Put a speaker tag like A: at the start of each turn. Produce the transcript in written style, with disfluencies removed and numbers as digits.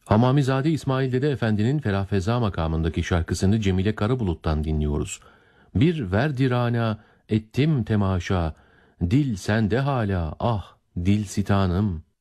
A: Hamamizade İsmail Dede Efendi'nin Ferah Feza makamındaki şarkısını Cemile Karabulut'tan dinliyoruz. Bir verdirana ettim temaşa, dil sende hala, ah dil sitanım.